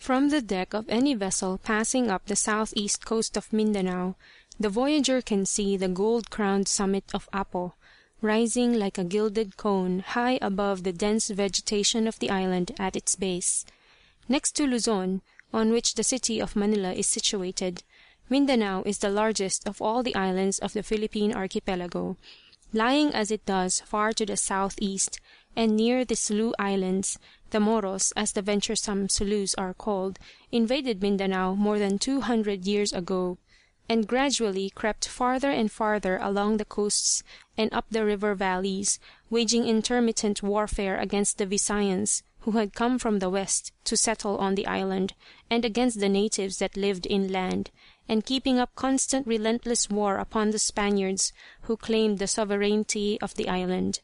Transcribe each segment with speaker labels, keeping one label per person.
Speaker 1: From the deck of any vessel passing up the southeast coast of Mindanao, the voyager can see the gold-crowned summit of Apo, rising like a gilded cone high above the dense vegetation of the island at its base. Next to Luzon, on which the city of Manila is situated, Mindanao is the largest of all the islands of the Philippine archipelago. Lying as it does far to the southeast, and near the Sulu Islands, the Moros, as the venturesome Sulus are called, invaded Mindanao more than 200 years ago, and gradually crept farther and farther along the coasts and up the river valleys, waging intermittent warfare against the Visayans, who had come from the west to settle on the island, and against the natives that lived inland, and keeping up constant relentless war upon the Spaniards, who claimed the sovereignty of the island.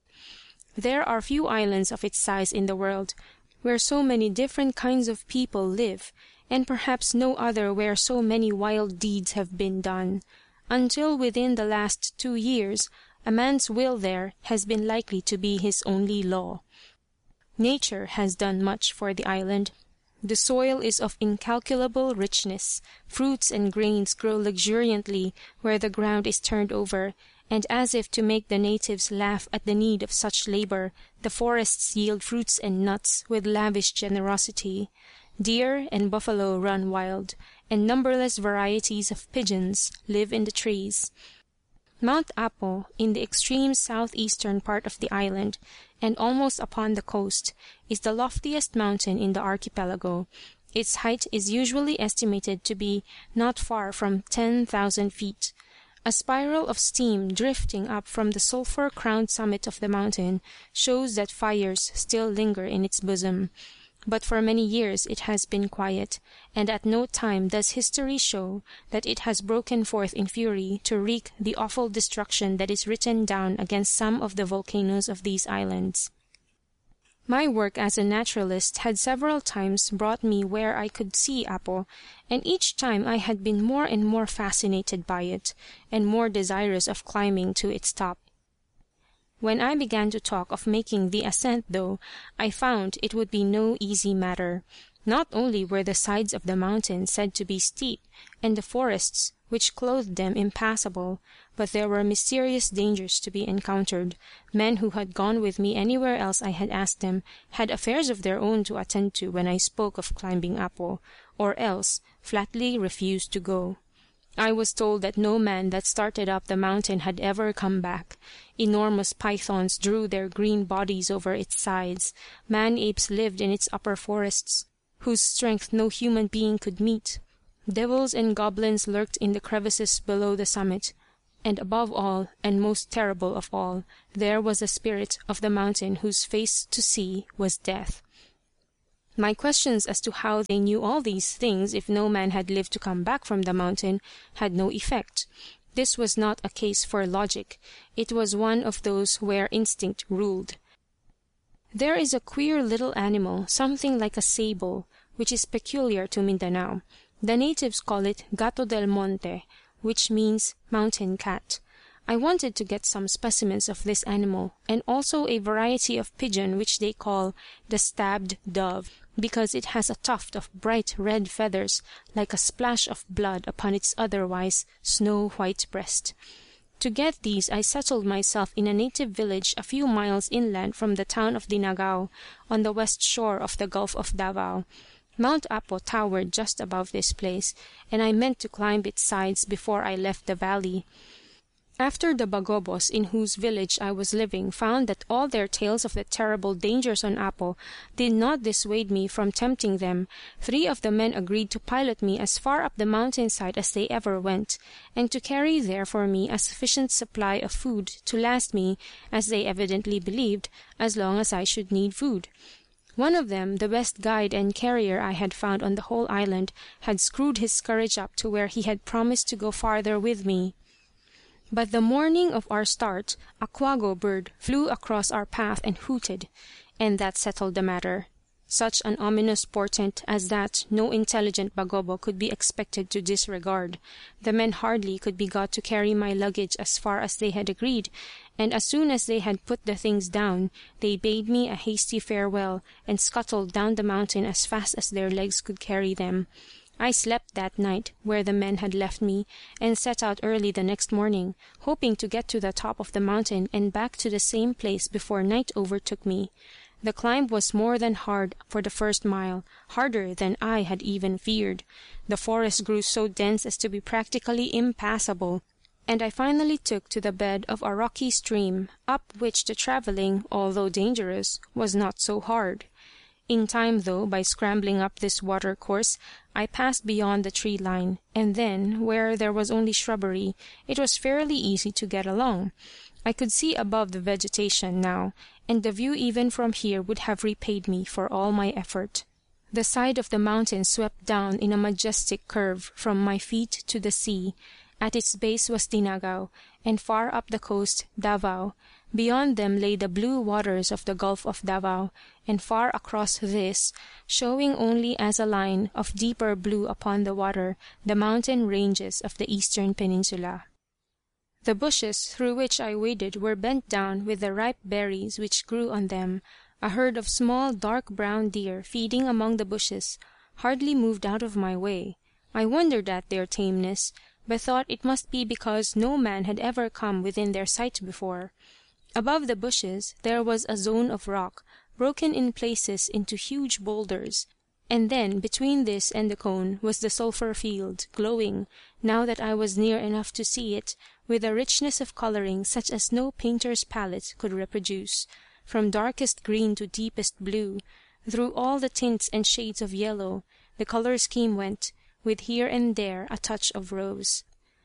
Speaker 1: There are few islands of its size in the world, where so many different kinds of people live, and perhaps no other where so many wild deeds have been done. Until within the last 2 years, a man's will there has been likely to be his only law. Nature has done much for the island. The soil is of incalculable richness. Fruits and grains grow luxuriantly where the ground is turned over, and as if to make the natives laugh at the need of such labor, the forests yield fruits and nuts with lavish generosity. Deer and buffalo run wild, and numberless varieties of pigeons live in the trees. Mount Apo, in the extreme southeastern part of the island, and almost upon the coast, is the loftiest mountain in the archipelago. Its height is usually estimated to be not far from 10,000 feet. A spiral of steam drifting up from the sulphur-crowned summit of the mountain shows that fires still linger in its bosom. But for many years it has been quiet, and at no time does history show that it has broken forth in fury to wreak the awful destruction that is written down against some of the volcanoes of these islands. My work as a naturalist had several times brought me where I could see Apo, and each time I had been more and more fascinated by it, and more desirous of climbing to its top. When I began to talk of making the ascent, though, I found it would be no easy matter. Not only were the sides of the mountain said to be steep, and the forests which clothed them impassable, but there were mysterious dangers to be encountered. Men who had gone with me anywhere else I had asked them had affairs of their own to attend to when I spoke of climbing Apo, or else flatly refused to go. I was told that no man that started up the mountain had ever come back. Enormous pythons drew their green bodies over its sides. Man-apes lived in its upper forests, whose strength no human being could meet. Devils and goblins lurked in the crevices below the summit. And above all, and most terrible of all, there was a spirit of the mountain whose face to see was death. My questions as to how they knew all these things if no man had lived to come back from the mountain had no effect. This was not a case for logic. It was one of those where instinct ruled. There is a queer little animal, something like a sable, which is peculiar to Mindanao. The natives call it gato del monte, which means mountain cat. I wanted to get some specimens of this animal, and also a variety of pigeon which they call the stabbed dove, because it has a tuft of bright red feathers like a splash of blood upon its otherwise snow-white breast. To get these I settled myself in a native village a few miles inland from the town of Dinagao, on the west shore of the Gulf of Davao. Mount Apo towered just above this place, and I meant to climb its sides before I left the valley. After the Bagobos in whose village I was living found that all their tales of the terrible dangers on Apo did not dissuade me from tempting them, 3 of the men agreed to pilot me as far up the mountainside as they ever went, and to carry there for me a sufficient supply of food to last me, as they evidently believed, as long as I should need food. One of them, the best guide and carrier I had found on the whole island, had screwed his courage up to where he had promised to go farther with me. But the morning of our start, a quago bird flew across our path and hooted, and that settled the matter. Such an ominous portent as that no intelligent Bagobo could be expected to disregard. The men hardly could be got to carry my luggage as far as they had agreed, and as soon as they had put the things down, they bade me a hasty farewell, and scuttled down the mountain as fast as their legs could carry them. I slept that night where the men had left me, and set out early the next morning, hoping to get to the top of the mountain and back to the same place before night overtook me. The climb was more than hard for the first mile, harder than I had even feared. The forest grew so dense as to be practically impassable, and I finally took to the bed of a rocky stream, up which the travelling, although dangerous, was not so hard. In time, though, by scrambling up this water course, I passed beyond the tree line, and then, where there was only shrubbery, it was fairly easy to get along. I could see above the vegetation now, and the view even from here would have repaid me for all my effort. The side of the mountain swept down in a majestic curve from my feet to the sea. At its base was Dinagao, and far up the coast Davao. Beyond them lay the blue waters of the Gulf of Davao, and far across this, showing only as a line of deeper blue upon the water, the mountain ranges of the eastern peninsula. The bushes through which I waded were bent down with the ripe berries which grew on them. A herd of small dark brown deer feeding among the bushes hardly moved out of my way. I wondered at their tameness, but thought it must be because no man had ever come within their sight before. Above the bushes there was a zone of rock, broken in places into huge boulders, and then between this and the cone was the sulphur field, glowing, now that I was near enough to see it, with a richness of coloring such as no painter's palette could reproduce. From darkest green to deepest blue, through all the tints and shades of yellow, the color scheme went, with here and there a touch of rose.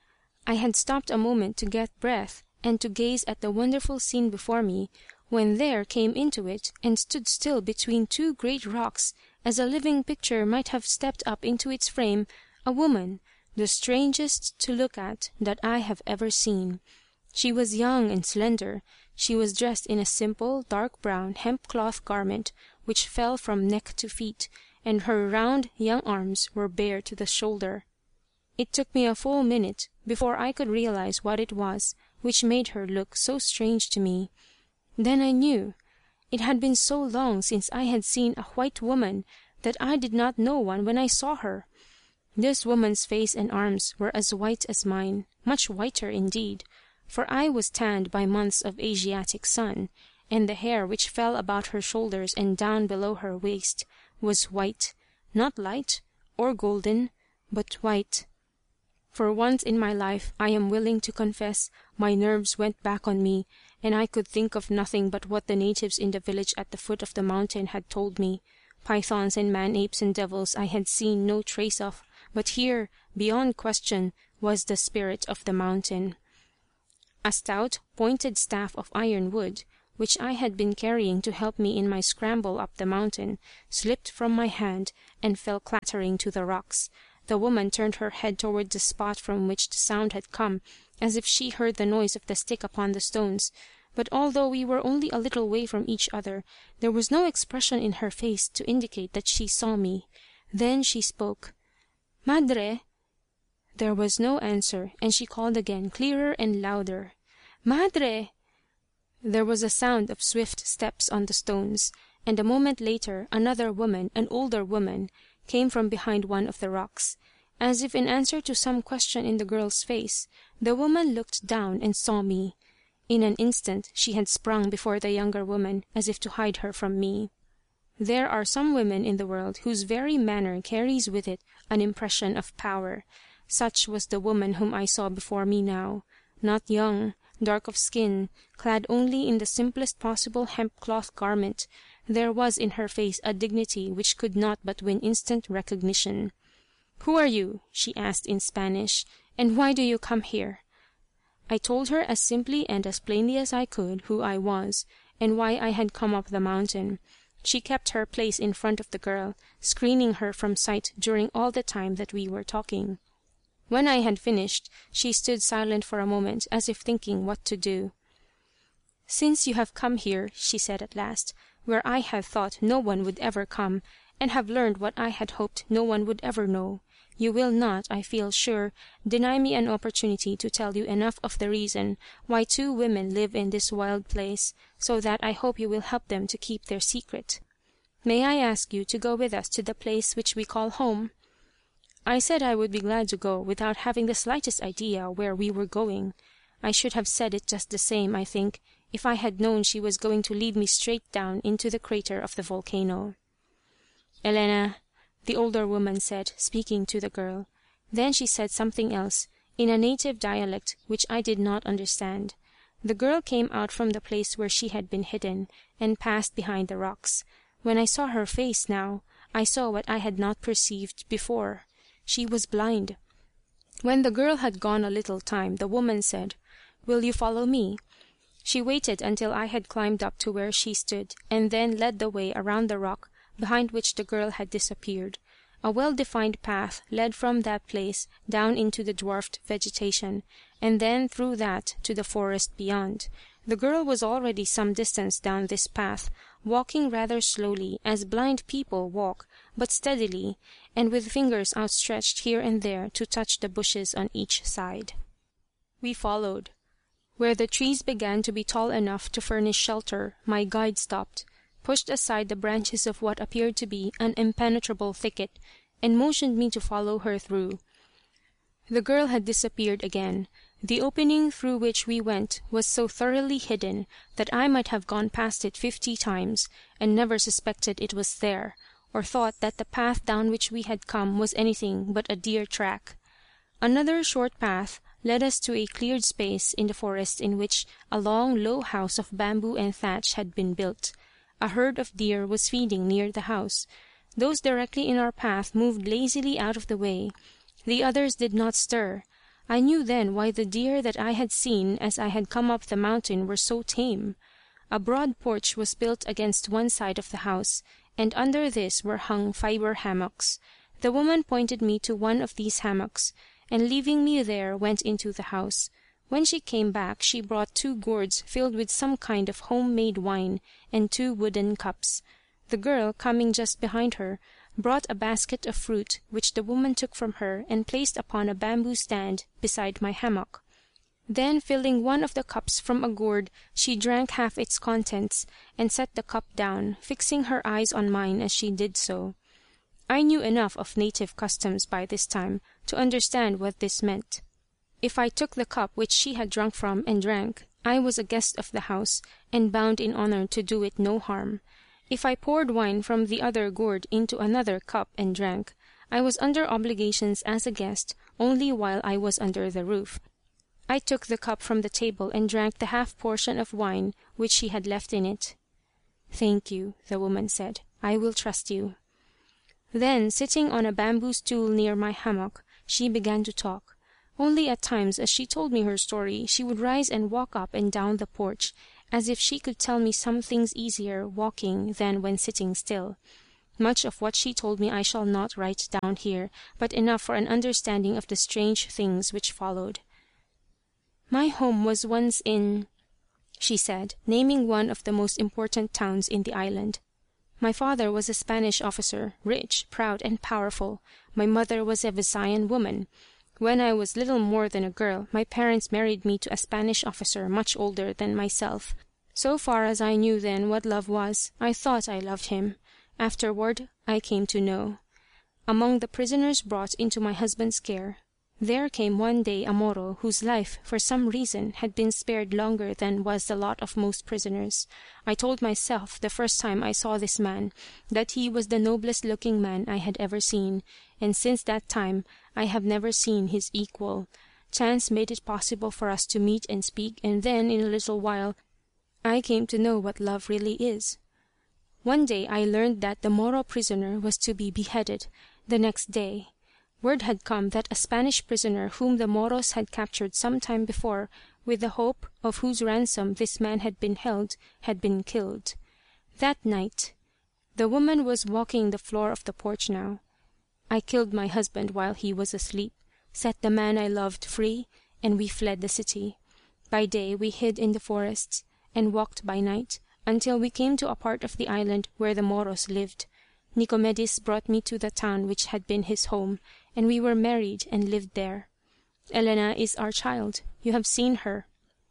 Speaker 1: I had stopped a moment to get breath, and to gaze at the wonderful scene before me, when there came into it, and stood still between two great rocks, as a living picture might have stepped up into its frame, a woman, the strangest to look at that I have ever seen. She was young and slender. She was dressed in a simple, dark brown hemp cloth garment, which fell from neck to feet, and her round young arms were bare to the shoulder. It took me a full minute before I could realize what it was which made her look so strange to me. Then I knew. It had been so long since I had seen a white woman that I did not know one when I saw her. This woman's face and arms were as white as mine, much whiter indeed, for I was tanned by months of Asiatic sun, and the hair which fell about her shoulders and down below her waist was white, not light or golden, but white. For once in my life, I am willing to confess, my nerves went back on me, and I could think of nothing but what the natives in the village at the foot of the mountain had told me. Pythons and man-apes and devils I had seen no trace of, but here, beyond question, was the spirit of the mountain. A stout, pointed staff of iron wood, which I had been carrying to help me in my scramble up the mountain, slipped from my hand and fell clattering to the rocks. The woman turned her head toward the spot from which the sound had come, as if she heard the noise of the stick upon the stones, but although we were only a little way from each other, there was no expression in her face to indicate that she saw me. Then she spoke. "Madre!" There was no answer, and she called again, clearer and louder. "Madre!" There was a sound of swift steps on the stones, and a moment later another woman, an older woman, came from behind one of the rocks. As if in answer to some question in the girl's face, the woman looked down and saw me. In an instant she had sprung before the younger woman, as if to hide her from me. There are some women in the world whose very manner carries with it an impression of power. Such was the woman whom I saw before me now. Not young, dark of skin, clad only in the simplest possible hemp cloth garment, there was in her face a dignity which could not but win instant recognition. "Who are you?" she asked in Spanish, "and why do you come here?" I told her as simply and as plainly as I could who I was, and why I had come up the mountain. She kept her place in front of the girl, screening her from sight during all the time that we were talking. When I had finished, she stood silent for a moment, as if thinking what to do. "Since you have come here," she said at last, "where I had thought no one would ever come, and have learned what I had hoped no one would ever know, you will not, I feel sure, deny me an opportunity to tell you enough of the reason why two women live in this wild place, so that I hope you will help them to keep their secret. May I ask you to go with us to the place which we call home?" I said I would be glad to go, without having the slightest idea where we were going. I should have said it just the same, I think, if I had known she was going to lead me straight down into the crater of the volcano. "Elena," the older woman said, speaking to the girl. Then she said something else, in a native dialect which I did not understand. The girl came out from the place where she had been hidden, and passed behind the rocks. When I saw her face now, I saw what I had not perceived before. She was blind. When the girl had gone a little time, the woman said, "Will you follow me?" She waited until I had climbed up to where she stood, and then led the way around the rock behind which the girl had disappeared. A well-defined path led from that place down into the dwarfed vegetation, and then through that to the forest beyond. The girl was already some distance down this path, walking rather slowly, as blind people walk, but steadily, and with fingers outstretched here and there to touch the bushes on each side. We followed. Where the trees began to be tall enough to furnish shelter, my guide stopped, pushed aside the branches of what appeared to be an impenetrable thicket, and motioned me to follow her through. The girl had disappeared again. The opening through which we went was so thoroughly hidden that I might have gone past it 50 times, and never suspected it was there, or thought that the path down which we had come was anything but a deer track. Another short path led us to a cleared space in the forest in which a long, low house of bamboo and thatch had been built. A herd of deer was feeding near the house. Those directly in our path moved lazily out of the way. The others did not stir. I knew then why the deer that I had seen as I had come up the mountain were so tame. A broad porch was built against one side of the house, and under this were hung fibre hammocks. The woman pointed me to one of these hammocks, and leaving me there went into the house. When she came back she brought 2 gourds filled with some kind of home-made wine, and 2 wooden cups. The girl, coming just behind her, brought a basket of fruit, which the woman took from her and placed upon a bamboo stand beside my hammock. Then, filling one of the cups from a gourd, she drank half its contents, and set the cup down, fixing her eyes on mine as she did so. I knew enough of native customs by this time to understand what this meant. If I took the cup which she had drunk from and drank, I was a guest of the house, and bound in honor to do it no harm. If I poured wine from the other gourd into another cup and drank, I was under obligations as a guest only while I was under the roof. I took the cup from the table and drank the half portion of wine which she had left in it. "Thank you," the woman said. "I will trust you." Then, sitting on a bamboo stool near my hammock, she began to talk. Only at times, as she told me her story, she would rise and walk up and down the porch, as if she could tell me some things easier walking than when sitting still. Much of what she told me I shall not write down here, but enough for an understanding of the strange things which followed. "My home was once in," she said, naming one of the most important towns in the island. "My father was a Spanish officer, rich, proud, and powerful. My mother was a Visayan woman. When I was little more than a girl, my parents married me to a Spanish officer much older than myself. So far as I knew then what love was, I thought I loved him. Afterward, I came to know. Among the prisoners brought into my husband's care, there came one day a Moro whose life, for some reason, had been spared longer than was the lot of most prisoners. I told myself the first time I saw this man that he was the noblest looking man I had ever seen, and since that time I have never seen his equal. Chance made it possible for us to meet and speak, and then, in a little while, I came to know what love really is. One day I learned that the Moro prisoner was to be beheaded. The next day, word had come that a Spanish prisoner whom the Moros had captured some time before, with the hope of whose ransom this man had been held, had been killed. That night, the woman was walking the floor of the porch now. I killed my husband while he was asleep, set the man I loved free, and we fled the city. By day we hid in the forests, and walked by night, until we came to a part of the island where the Moros lived. Nicomedis brought me to the town which had been his home, and we were married and lived there. Elena is our child. You have seen her."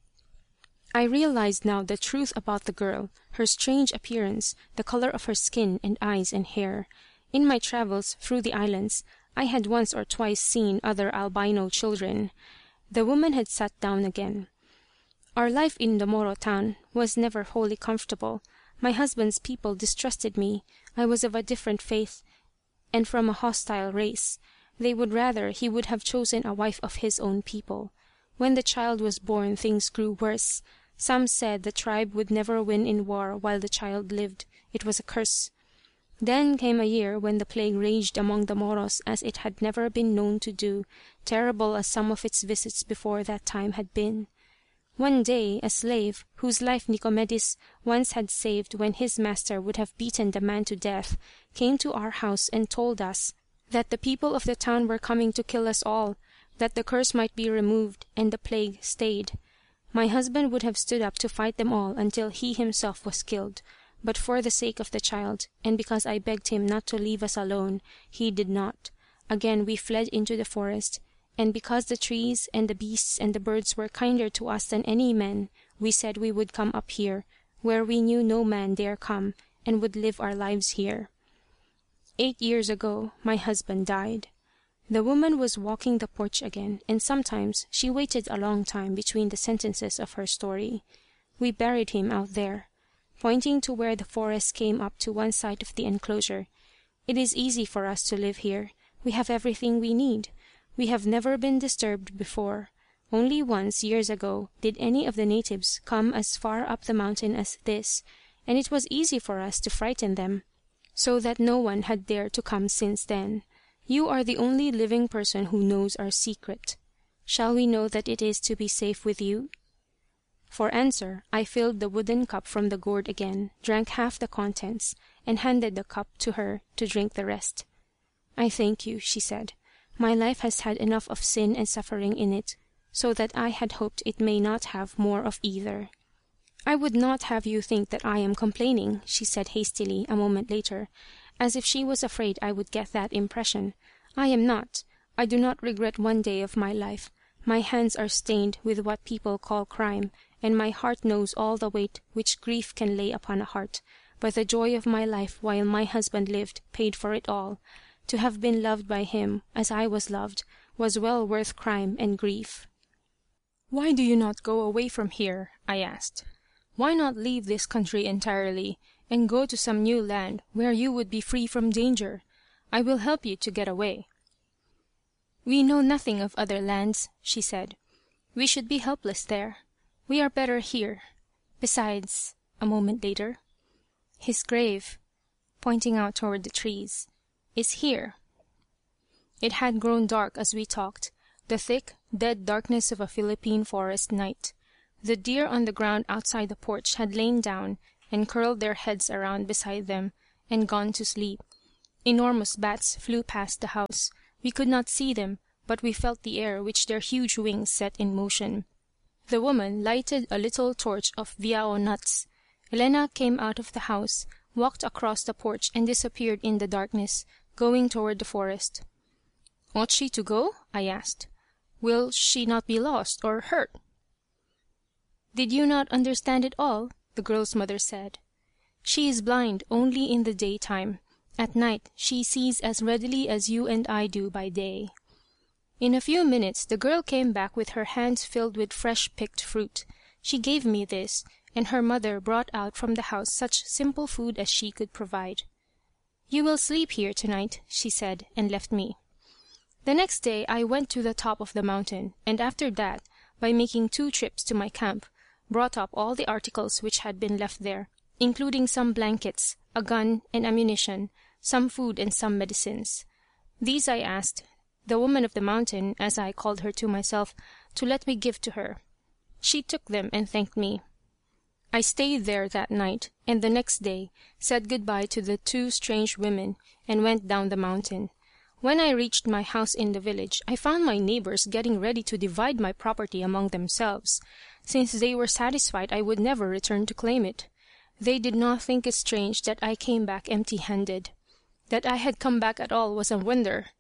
Speaker 1: I realized now the truth about the girl, her strange appearance, the color of her skin and eyes and hair. In my travels through the islands, I had once or twice seen other albino children. The woman had sat down again. "Our life in the Moro town was never wholly comfortable. My husband's people distrusted me. I was of a different faith, and from a hostile race. They would rather he would have chosen a wife of his own people. When the child was born, things grew worse. Some said the tribe would never win in war while the child lived. It was a curse. Then came a year when the plague raged among the Moros as it had never been known to do, terrible as some of its visits before that time had been. One day, a slave, whose life Nicomedis once had saved when his master would have beaten the man to death, came to our house and told us that the people of the town were coming to kill us all, that the curse might be removed, and the plague stayed. My husband would have stood up to fight them all until he himself was killed, but for the sake of the child, and because I begged him not to leave us alone, he did not. Again we fled into the forest, and because the trees and the beasts and the birds were kinder to us than any men, we said we would come up here, where we knew no man dare come, and would live our lives here. 8 years ago, my husband died. The woman was walking the porch again, and sometimes she waited a long time between the sentences of her story. We buried him out there, pointing to where the forest came up to one side of the enclosure. It is easy for us to live here. We have everything we need. We have never been disturbed before. Only once, years ago, did any of the natives come as far up the mountain as this, and it was easy for us to frighten them, so that no one had dared to come since then. You are the only living person who knows our secret. Shall we know that it is to be safe with you?" For answer, I filled the wooden cup from the gourd again, drank half the contents, and handed the cup to her to drink the rest. "I thank you," she said. "My life has had enough of sin and suffering in it, so that I had hoped it may not have more of either." "I would not have you think that I am complaining," she said hastily a moment later, as if she was afraid I would get that impression. "I am not. I do not regret one day of my life. My hands are stained with what people call crime, and my heart knows all the weight which grief can lay upon a heart. But the joy of my life while my husband lived paid for it all. To have been loved by him, as I was loved, was well worth crime and grief." "Why do you not go away from here?" I asked. "Why not leave this country entirely, and go to some new land where you would be free from danger? I will help you to get away." "We know nothing of other lands," she said. "We should be helpless there. We are better here. Besides," a moment later, "his grave," pointing out toward the trees, "is here." It had grown dark as we talked, the thick, dead darkness of a Philippine forest night. The deer on the ground outside the porch had lain down and curled their heads around beside them, and gone to sleep. Enormous bats flew past the house. We could not see them, but we felt the air which their huge wings set in motion. The woman lighted a little torch of viao nuts. Elena came out of the house, walked across the porch, and disappeared in the darkness, going toward the forest. "Ought she to go?" I asked. "Will she not be lost or hurt?" "Did you not understand it all?" the girl's mother said. "She is blind only in the daytime. At night she sees as readily as you and I do by day." In a few minutes the girl came back with her hands filled with fresh picked fruit. She gave me this, and her mother brought out from the house such simple food as she could provide. "You will sleep here tonight," she said, and left me. The next day I went to the top of the mountain, and after that, by making 2 trips to my camp, brought up all the articles which had been left there, including some blankets, a gun and ammunition, some food and some medicines. These I asked the woman of the mountain, as I called her to myself, to let me give to her. She took them and thanked me. I stayed there that night, and the next day said goodbye to the 2 strange women, and went down the mountain. When I reached my house in the village, I found my neighbors getting ready to divide my property among themselves, since they were satisfied I would never return to claim it. They did not think it strange that I came back empty-handed. That I had come back at all was a wonder.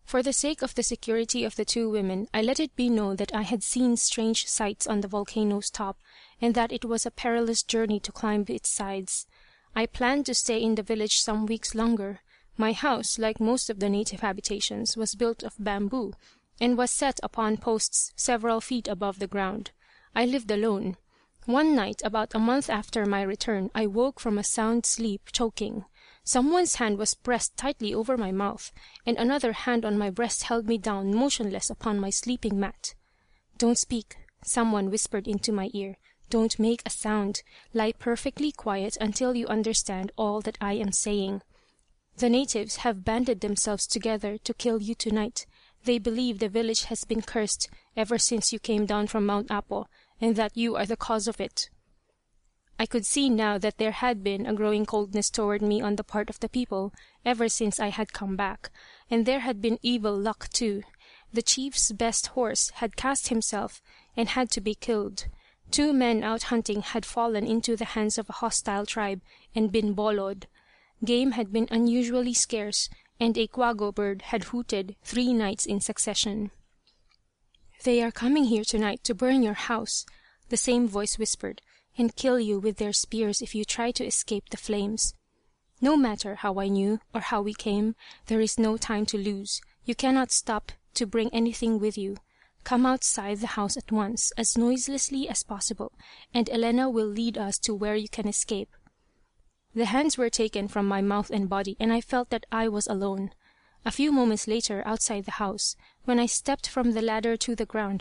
Speaker 1: For the sake of the security of the two women, I let it be known that I had seen strange sights on the volcano's top, and that it was a perilous journey to climb its sides. I planned to stay in the village some weeks longer. My house, like most of the native habitations, was built of bamboo, and was set upon posts several feet above the ground. I lived alone. One night, about a month after my return, I woke from a sound sleep, choking. Someone's hand was pressed tightly over my mouth, and another hand on my breast held me down motionless upon my sleeping mat. "Don't speak," someone whispered into my ear. "Don't make a sound. Lie perfectly quiet until you understand all that I am saying. The natives have banded themselves together to kill you tonight. They believe the village has been cursed ever since you came down from Mount Apo, and that you are the cause of it." I could see now that there had been a growing coldness toward me on the part of the people, ever since I had come back, and there had been evil luck too. The chief's best horse had cast himself and had to be killed. 2 men out hunting had fallen into the hands of a hostile tribe and been boloed. Game had been unusually scarce, and a quago bird had hooted 3 nights in succession. "They are coming here tonight to burn your house," the same voice whispered, "and kill you with their spears if you try to escape the flames." No matter how I knew, or how we came, there is no time to lose. You cannot stop to bring anything with you. Come outside the house at once, as noiselessly as possible, and Elena will lead us to where you can escape. The hands were taken from my mouth and body, and I felt that I was alone. A few moments later, outside the house, when I stepped from the ladder to the ground,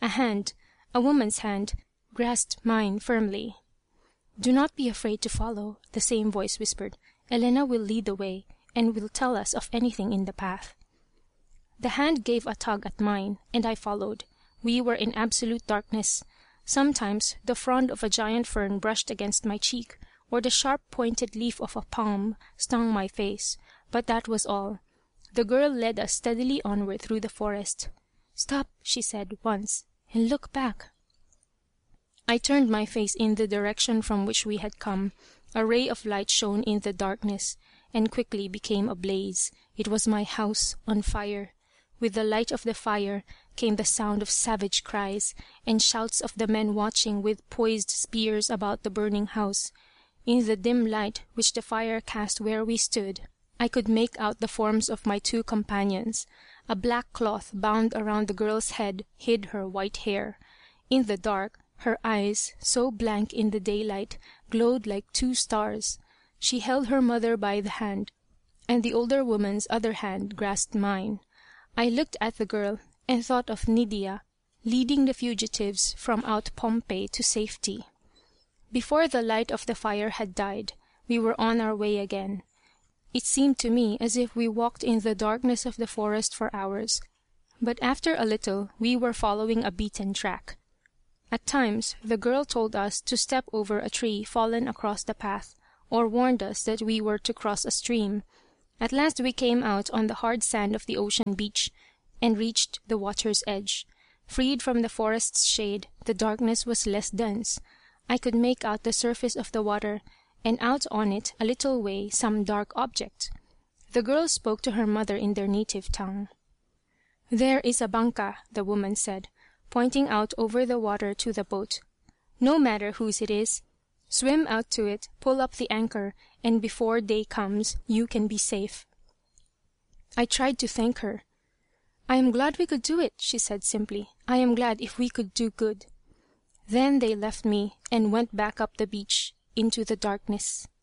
Speaker 1: a woman's hand, grasped mine firmly. "Do not be afraid to follow," the same voice whispered. "Elena will lead the way, and will tell us of anything in the path." The hand gave a tug at mine, and I followed. We were in absolute darkness. Sometimes the frond of a giant fern brushed against my cheek, or the sharp-pointed leaf of a palm stung my face, but that was all. The girl led us steadily onward through the forest. "Stop," she said once, "and look back." I turned my face in the direction from which we had come. A ray of light shone in the darkness, and quickly became a blaze. It was my house on fire. With the light of the fire came the sound of savage cries, and shouts of the men watching with poised spears about the burning house. In the dim light which the fire cast where we stood, I could make out the forms of my 2 companions. A black cloth bound around the girl's head hid her white hair. In the dark, her eyes, so blank in the daylight, glowed like 2 stars. She held her mother by the hand, and the older woman's other hand grasped mine. I looked at the girl, and thought of Nydia, leading the fugitives from out Pompeii to safety. Before the light of the fire had died, we were on our way again. It seemed to me as if we walked in the darkness of the forest for hours, but after a little we were following a beaten track. At times the girl told us to step over a tree fallen across the path, or warned us that we were to cross a stream. At last we came out on the hard sand of the ocean beach, and reached the water's edge. Freed from the forest's shade, the darkness was less dense. I could make out the surface of the water, and out on it a little way some dark object. The girl spoke to her mother in their native tongue. "There is a banca," the woman said, pointing out over the water to the boat. "No matter whose it is. Swim out to it, pull up the anchor, and before day comes you can be safe." I tried to thank her. "I am glad we could do it," she said simply. "I am glad if we could do good." Then they left me and went back up the beach into the darkness.